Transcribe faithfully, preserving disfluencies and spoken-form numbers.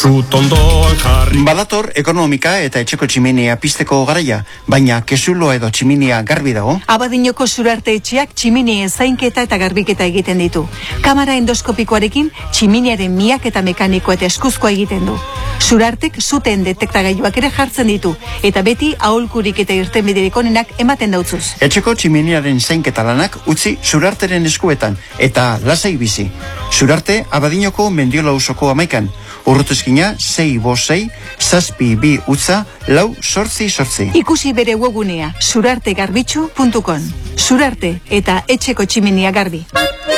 Zutondoan jarri. Badator ekonomika eta etxeko tximinia pizteko garaia, baina kezulo edo tximinia garbi dago? Abadiñoko Surarte etxeak tximinien zainketa eta garbiketa egiten ditu. Kamara endoskopikoarekin tximiniaren miak eta mekanikoa eta eskuzkoa egiten du. Surartek zuten detektagailuak ere jartzen ditu, eta beti aholkurik eta irtenbiderik onenak ematen dautzuz. Etxeko tximiniaren zainketa lanak utzi Surarteren eskuetan, eta lasai bizi. Surarte Abadiñoko Mendiola auzoko amaikan. Urrutuzkina sei bost sei, zazpi bi utza, lau sortzi sortzi. Ikusi bere webgunea surartegarbitxu puntu com. Surarte eta etxeko tximinia garbi.